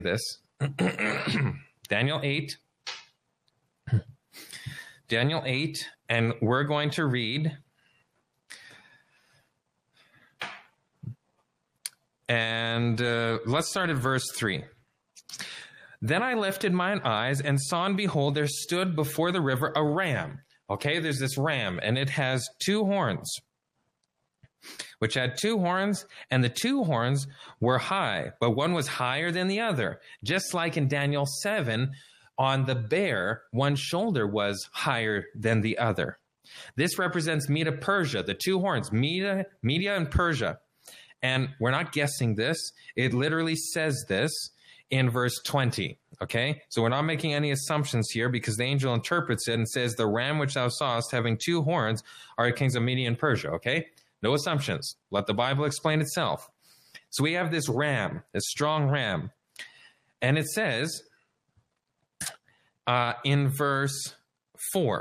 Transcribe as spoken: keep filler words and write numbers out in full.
this. Daniel eight. Daniel eight, and we're going to read. And uh, let's start at verse three. Then I lifted mine eyes and saw, and behold, there stood before the river a ram. Okay, there's this ram, and it has two horns, which had two horns, and the two horns were high, but one was higher than the other. Just like in Daniel seven, on the bear, one shoulder was higher than the other. This represents Media Persia, the two horns, Media, Media and Persia. And we're not guessing this. It literally says this in verse twenty, okay? So we're not making any assumptions here because the angel interprets it and says, the ram which thou sawest having two horns are the kings of Media and Persia, okay? No assumptions. Let the Bible explain itself. So we have this ram, this strong ram. And it says uh, in verse four,